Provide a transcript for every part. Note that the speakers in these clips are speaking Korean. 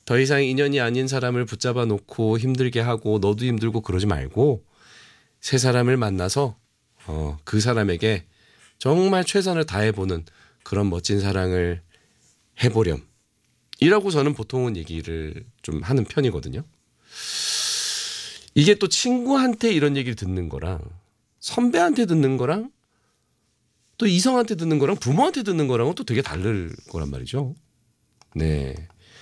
더 이상 인연이 아닌 사람을 붙잡아 놓고 힘들게 하고 너도 힘들고 그러지 말고 새 사람을 만나서 그 사람에게 정말 최선을 다해보는 그런 멋진 사랑을 해보렴. 이라고 저는 보통은 얘기를 좀 하는 편이거든요. 이게 또 친구한테 이런 얘기를 듣는 거랑 선배한테 듣는 거랑 또 이성한테 듣는 거랑 부모한테 듣는 거랑은 또 되게 다를 거란 말이죠. 네.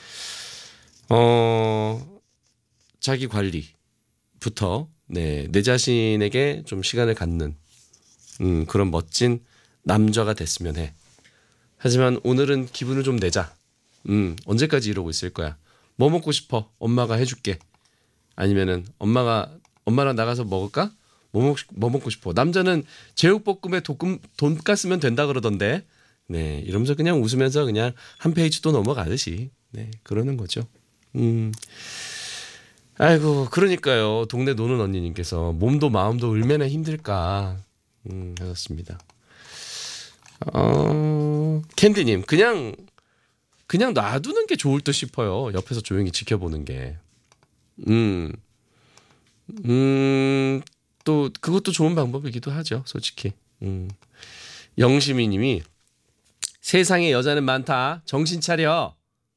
자기 관리부터 내 자신에게 좀 시간을 갖는 그런 멋진 남자가 됐으면 해. 하지만 오늘은 기분을 좀 내자. 언제까지 이러고 있을 거야. 뭐 먹고 싶어? 엄마가 해줄게. 아니면은 엄마랑 나가서 먹을까? 뭐 먹고 싶어? 남자는 제육볶음에 돈가스면 된다 그러던데. 네, 이러면서 그냥 웃으면서 그냥 한 페이지 또 넘어가듯이 그러는 거죠. 아이고 그러니까요. 동네 노는 언니님께서 몸도 마음도 얼마나 힘들까 하셨습니다. 캔디님 그냥 놔두는 게 좋을 듯 싶어요. 옆에서 조용히 지켜보는 게. 또 그것도 좋은 방법이기도 하죠. 솔직히. 영시미님이 세상에 여자는 많다. 정신 차려.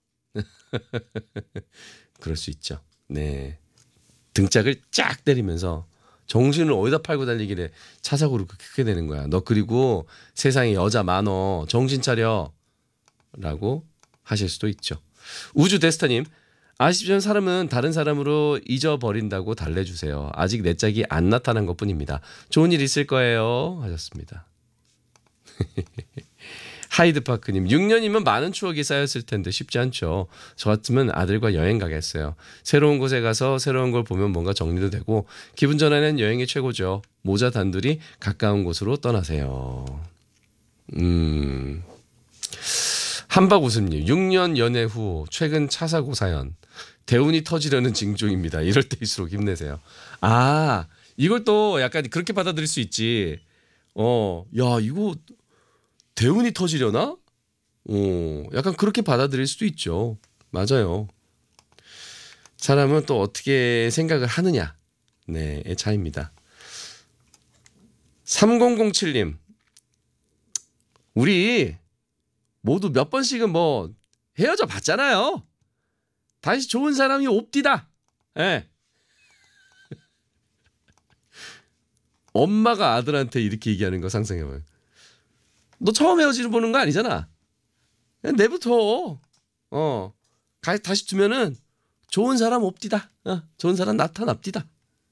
그럴 수 있죠. 네. 등짝을 쫙 때리면서 정신을 어디다 팔고 달리길래 차사고를 크게 되는 거야. 너 그리고 세상에 여자 많어. 정신 차려. 라고 하실 수도 있죠. 우주 데스타님. 아시죠? 사람은 다른 사람으로 잊어버린다고 달래주세요. 아직 내 짝이 안 나타난 것뿐입니다. 좋은 일 있을 거예요. 하셨습니다. 하이드파크님 6년이면 많은 추억이 쌓였을 텐데 쉽지 않죠. 저 같으면 아들과 여행 가겠어요. 새로운 곳에 가서 새로운 걸 보면 뭔가 정리도 되고 기분 전환엔 여행이 최고죠. 모자 단둘이 가까운 곳으로 떠나세요. 한박웃음님 6년 연애 후 최근 차 사고 사연. 대운이 터지려는 징조입니다. 이럴 때일수록 힘내세요. 아 이걸 또 약간 그렇게 받아들일 수 있지. 야 이거 대운이 터지려나? 약간 그렇게 받아들일 수도 있죠. 맞아요. 사람은 또 어떻게 생각을 하느냐. 의 차이입니다. 3007님. 우리 모두 몇 번씩은 뭐 헤어져 봤잖아요. 다시 좋은 사람이 옵디다. 예. 엄마가 아들한테 이렇게 얘기하는 거 상상해봐요. 너 처음 헤어지는 보는 거 아니잖아. 그냥 내부터 다시 두면은 좋은 사람 옵디다. 좋은 사람 나타납디다.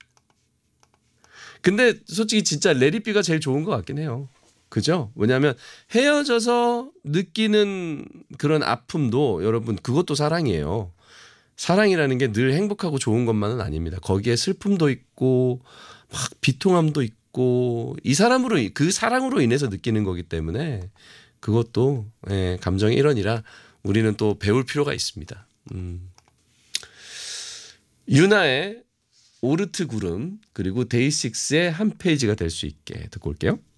근데 솔직히 진짜 레디비가 제일 좋은 것 같긴 해요. 그죠? 왜냐하면 헤어져서 느끼는 그런 아픔도 여러분 그것도 사랑이에요. 사랑이라는 게 늘 행복하고 좋은 것만은 아닙니다. 거기에 슬픔도 있고 막 비통함도 있고 그 사랑으로 인해서 느끼는 거기 때문에 그것도 감정의 일원이라 우리는 또 배울 필요가 있습니다. 유나의 오르트 구름 그리고 데이식스의 한 페이지가 될 수 있게 듣고 올게요.